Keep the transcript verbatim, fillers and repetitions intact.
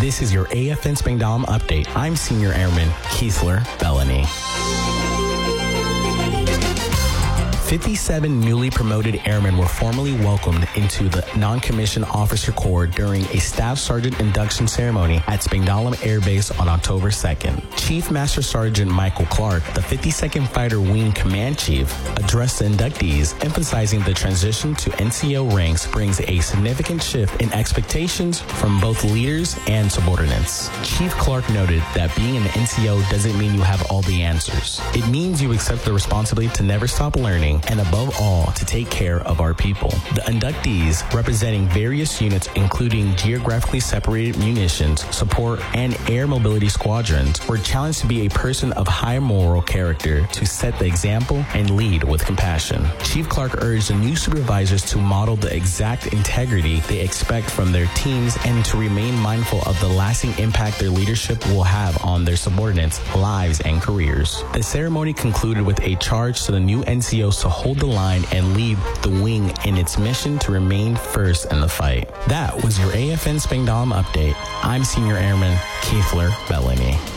This is your A F N Spangdahlem update. I'm Senior Airman Keithler Bellany. fifty-seven newly promoted airmen were formally welcomed into the Non-Commissioned Officer Corps during a Staff Sergeant induction ceremony at Spangdahlem Air Base on October second. Chief Master Sergeant Michael Clark, the fifty-second Fighter Wing Command Chief, addressed the inductees, emphasizing the transition to N C O ranks brings a significant shift in expectations from both leaders and subordinates. Chief Clark noted that being an N C O doesn't mean you have all the answers. It means you accept the responsibility to never stop learning and above all, to take care of our people. The inductees, representing various units including geographically separated munitions, support, and air mobility squadrons, were challenged to be a person of high moral character to set the example and lead with compassion. Chief Clark urged the new supervisors to model the exact integrity they expect from their teams and to remain mindful of the lasting impact their leadership will have on their subordinates' lives and careers. The ceremony concluded with a charge to the new N C Os to hold the line and lead the wing in its mission to remain first in the fight. That was your A F N Spangdahlem update. I'm Senior Airman Keithler Bellany.